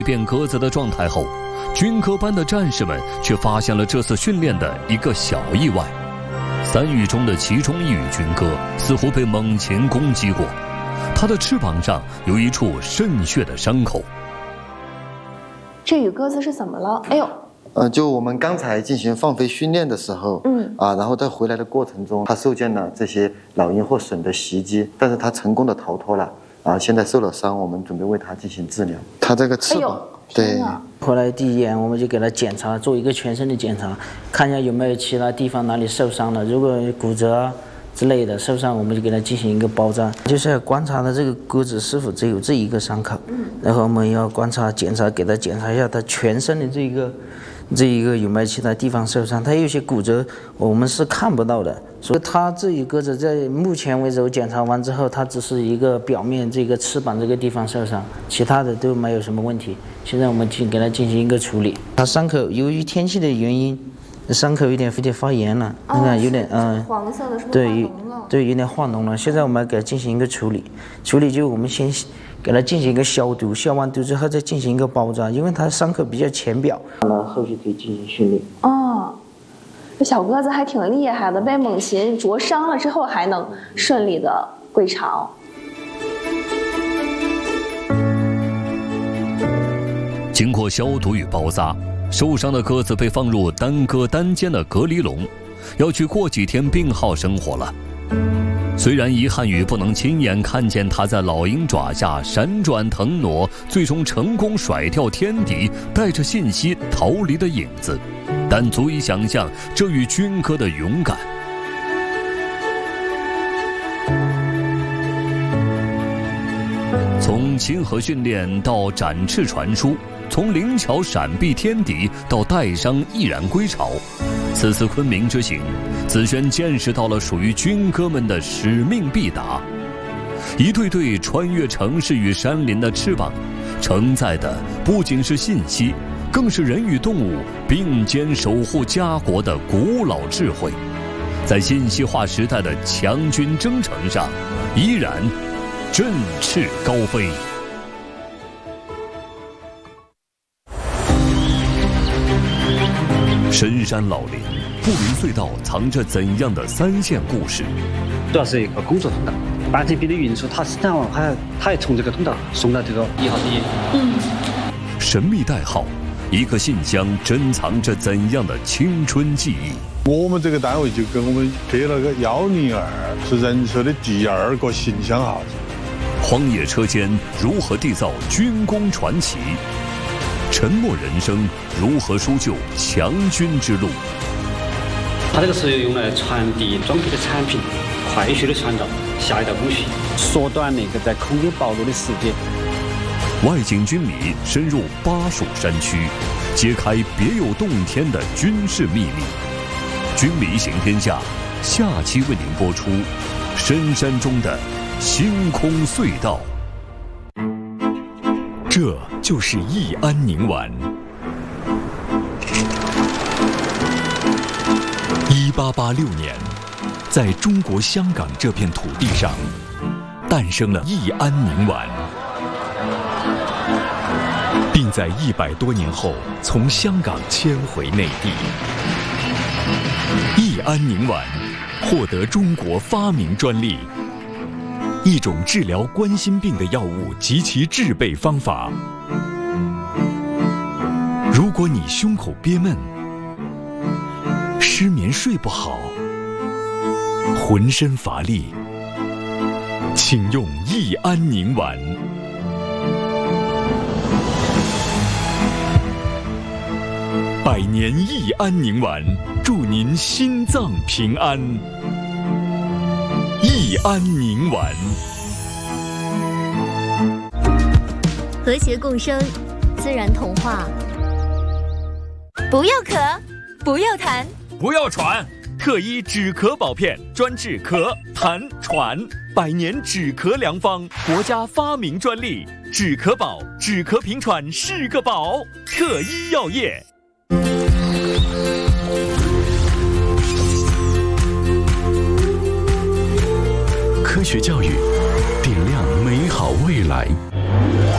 变鸽子的状态后，军科班的战士们却发现了这次训练的一个小意外。3羽中的其中1羽军歌似乎被猛禽攻击过，它的翅膀上有一处渗血的伤口。 这羽鸽子是怎么了？哎呦！ 就我们刚才进行放飞训练的时候，然后在回来的过程中，它受见了这些老鹰或隼的袭击，但是它成功的逃脱了，现在受了伤，我们准备为它进行治疗。它这个翅膀，对。 后来第一眼我们就给它检查，做一个全身的检查，看一下有没有其他地方哪里受伤了，如果骨折之类的受伤，我们就给它进行一个包扎，就是要观察它这个鸽子是否只有这一个伤口，然后我们要观察检查，给它检查一下它全身的这一个有没有其他地方受伤，它有些骨折我们是看不到的，所以它这一鸽子在目前为止我检查完之后，它只是一个表面这个翅膀这个地方受伤，其他的都没有什么问题。现在我们给它进行一个处理，它伤口由于天气的原因，伤口有点发炎了，你看有点黄色的，是不是化脓了？ 对，有点化脓了。现在我们给它进行一个处理就我们先给它进行一个消毒，消完毒之后再进行一个包扎，因为它伤口比较浅表，那后续可以进行训练。 这小鸽子还挺厉害的，被猛禽灼伤了之后还能顺利的归巢。 经过消毒与包扎，受伤的鸽子被放入单鸽单间的隔离笼，要去过几天病号生活了。虽然遗憾于不能亲眼看见它在老鹰爪下闪转腾挪，最终成功甩掉天敌，带着信息逃离的影子，但足以想象这羽军歌的勇敢。从亲和训练到展翅传书，从灵巧闪避天敌到带伤毅然归巢，此次昆明之行，子轩见识到了属于军歌们的使命必达。一对对穿越城市与山林的翅膀，承载的不仅是信息，更是人与动物并肩守护家国的古老智慧。在信息化时代的强军征程上，依然振翅高飞。深山老林，布林隧道藏着怎样的3线故事？ 主要是一个工作通道，半成品的运输，它是然后它从这个通道送到这个1号地。 神秘代号，一个信箱珍藏着怎样的青春记忆？ 我们这个单位就给我们给了个102，是人社的第2个信箱号。 荒野车间如何缔造军工传奇？沉默人生如何书就强军之路？ 它这个是用来传递装备的产品，快速的传到下一道工序，缩短那个在空间暴露的时间。 外景军迷深入巴蜀山区，揭开别有洞天的军事秘密。军迷行天下，下期为您播出深山中的星空隧道。这就是益安宁丸。1886年，在中国香港这片土地上，诞生了益安宁丸，并在100多年后从香港迁回内地。益安宁丸获得中国发明专利。一种治疗冠心病的药物及其制备方法。如果你胸口憋闷、失眠睡不好、浑身乏力，请用益安宁丸。100年益安宁丸，祝您心脏平安。益安宁丸， 和谐共生，自然童话。不要咳，不要痰， 不要喘，特医止咳宝片，专治咳、痰、喘，100年止咳良方，国家发明专利，止咳宝，止咳平喘是个宝，特医药业。科学教育，点亮美好未来。